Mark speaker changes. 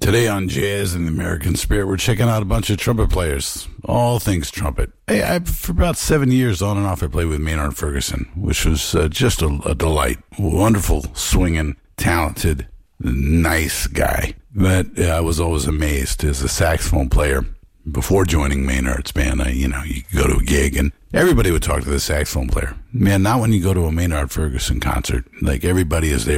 Speaker 1: Today on Jazz and the American Spirit, we're checking out a bunch of trumpet players, all things trumpet. Hey, for about 7 years, on and off, I played with Maynard Ferguson, which was just a delight. Wonderful, swinging, talented, nice guy. But I was always amazed as a saxophone player. Before joining Maynard's band, you go to a gig and everybody would talk to the saxophone player. Man, not when you go to a Maynard Ferguson concert. Like, everybody is there